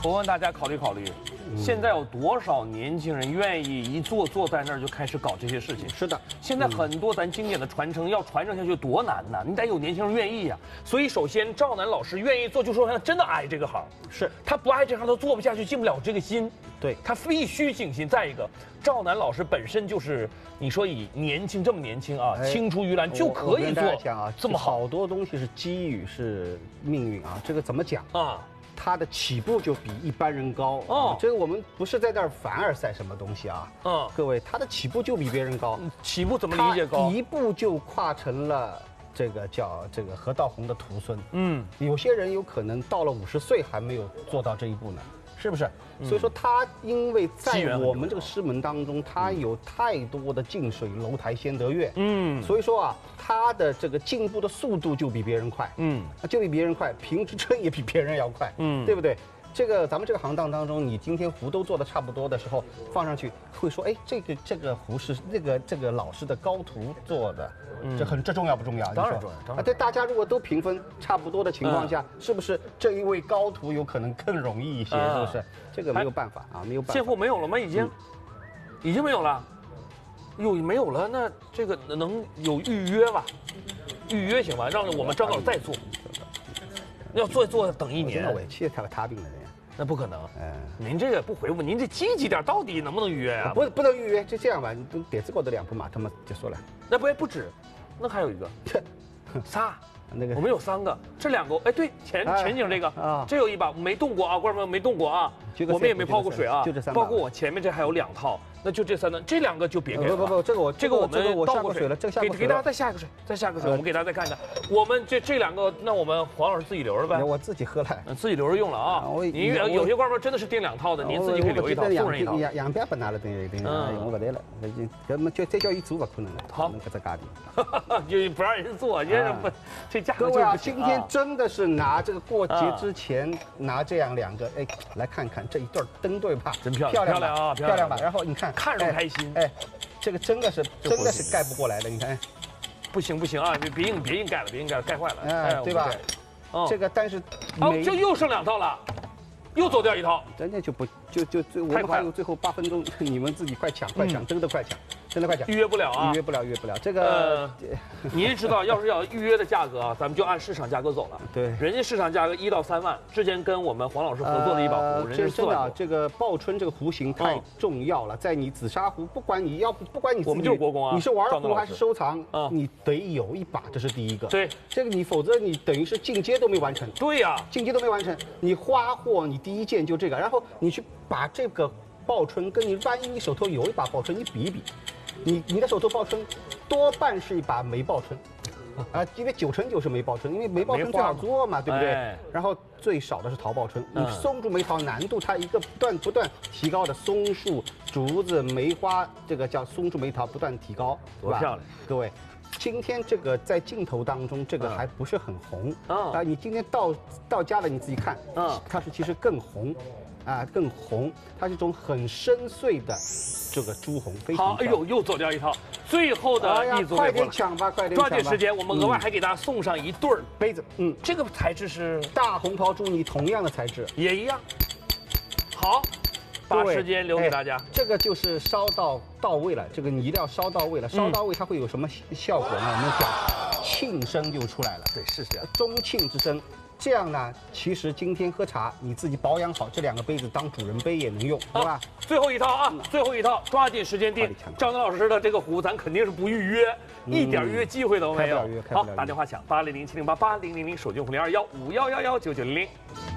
我问大家考虑考虑，现在有多少年轻人愿意一坐在那儿就开始搞这些事情？ 是的， 现在很多咱经典的传承要传承下去多难呐，你得有年轻人愿意呀。所以首先赵楠老师愿意做，就说他真的爱这个行， 是他不爱这行他做不下去，尽不了这个心。 对， 他必须静心。再一个，赵楠老师本身就是，你说以年轻这么年轻啊，青出于蓝就可以做这么好。 好多东西是机遇，是命运啊。这个怎么讲啊？他的起步就比一般人高哦。这个我们不是在那儿凡尔赛什么东西啊。各位，他的起步就比别人高。 起步怎么理解高？ 一步就跨成了这个叫这个何道宏的徒孙。有些人有可能到了50岁还没有做到这一步呢。是不是？所以说他因为在我们这个师门当中，他有太多的近水楼台先得月，所以说啊，他的这个进步的速度就比别人快，就比别人快，平支撑也比别人要快，对不对？这个咱们这个行当当中，你今天壶都做的差不多的时候，放上去会说，哎，这个壶是这个老师的高徒做的，这重要不重要？ 当然重要。 对，大家如果都评分差不多的情况下，是不是这一位高徒有可能更容易一些？是不是？这个没有办法啊，没有办法。 现货没有了吗？已经没有了。哟，没有了，那这个能有预约吧？预约行吧？让我们张导再做。要做等1年， 那我也气他个他病的人， 那不可能。您这个不回复，您这积极点，到底能不能预约啊？ 不能预约，就这样吧，你都点子过的2步嘛，他们结束了。 那不止，那还有一个，仨。 那个我们有3个，这2个，哎，对，前景这个啊，这有一把没动过啊，观众朋友没动过啊，我们也没泡过水啊， 就这3把， 包括我前面这还有2套，那就这3套，这2个就别给了。 不，这个我们倒过水了，这个下过水了， 给大家再下个水，我们给大家再看看，我们这2个，那我们黄老师自己留着呗， 我自己喝了， 自己留着用了啊。您有些观众真的是订2套的，您自己可以留一套，送人一套。 样板不拿了，等用不得了，根本再叫一做不可能了。 好， 搁这家里就不让人做，这价格各位啊，今天真的是拿这个过节之前拿这样2个，哎，来看看这一对灯对吧？ 真漂亮啊， 漂亮吧？然后你看着开心， 哎，这个真的是盖不过来的，你看， 不行啊，别硬盖了，盖坏了， 哎，对吧？这个但是就又剩2套了，又走掉1套， 人家就不我们还有最后8分钟，你们自己快抢，真的快抢。 预约不了啊！ 预约不了。这个， 您知道，要是要预约的价格啊，咱们就按市场价格走了。 对， 人家市场价格1到3万，之前跟我们黄老师合作的一把壶，人家真的，这个报春这个壶型太重要了，在你紫砂壶，不管你我们就是国工啊， 你是玩壶还是收藏，你得有一把，这是第一个。 对， 这个你否则你等于是进阶都没完成。 对呀， 进阶都没完成，你花货你第一件就这个，然后你去把这个报春跟你万一你手头有一把报春，你比一比。你的手头报春多半是一把梅报春，因为99%是梅报春，因为梅报春最好做嘛，对不对？然后最少的是陶报春，你松竹梅陶难度它一个不断提高的，松树、竹子、梅花，这个叫松竹梅陶不断提高， 多漂亮！ 各位，今天这个在镜头当中这个还不是很红你今天到家了你自己看，它是其实更红。更红，它是一种很深邃的这个朱红，非常好。哎呦，又走掉1套，最后的一组， 快点抢吧， 抓紧时间，我们额外还给大家送上一对杯子， 这个材质是大红袍朱泥同样的材质， 也一样。好，把时间留给大家。 这个就是烧到位了，这个你一定要烧到位了，烧到位它会有什么效果呢？我们讲磬声就出来了， 对，是这样， 中磬之声。这样呢，其实今天喝茶，你自己保养好，这2个杯子当主人杯也能用，对吧？ 最后一套啊，最后一套，抓紧时间订。赵楠老师的这个壶，咱肯定是不预约，一点预约机会都没有。好，打电话抢8007088000，手机用户0215111990。